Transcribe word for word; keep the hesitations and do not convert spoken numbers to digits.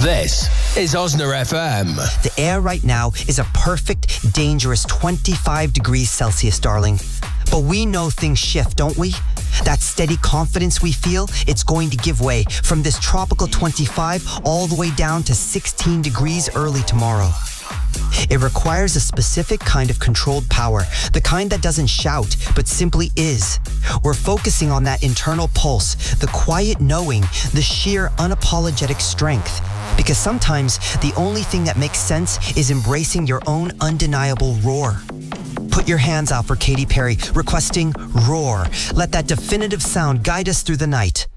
This is Osner F M. The air right now is a perfect, dangerous twenty-five degrees Celsius, darling. But we know things shift, don't we? That steady confidence we feel, it's going to give way from this tropical twenty-five all the way down to sixteen degrees early tomorrow. It requires a specific kind of controlled power, the kind that doesn't shout, but simply is. We're focusing on that internal pulse, the quiet knowing, the sheer unapologetic strength. Because sometimes the only thing that makes sense is embracing your own undeniable roar. Put your hands out for Katy Perry, requesting Roar. Let that definitive sound guide us through the night.